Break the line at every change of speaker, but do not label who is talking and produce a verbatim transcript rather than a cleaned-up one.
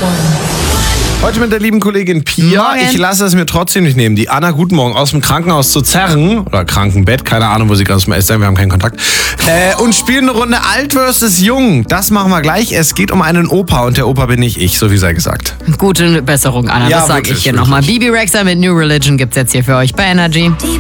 Heute mit der lieben Kollegin Pia.
Morgen.
Ich lasse es mir trotzdem nicht nehmen, die Anna guten Morgen aus dem Krankenhaus zu zerren. Oder Krankenbett, keine Ahnung, wo sie gerade ist. Wir haben keinen Kontakt. Äh, und spielen eine Runde Alt versus Jung. Das machen wir gleich. Es geht um einen Opa und der Opa bin nicht ich, so wie sei gesagt.
Gute Besserung, Anna,
Ja,
das sag
wirklich,
ich hier
wirklich.
nochmal. Bibi Rexha mit New Religion gibt's jetzt hier für euch bei Energy.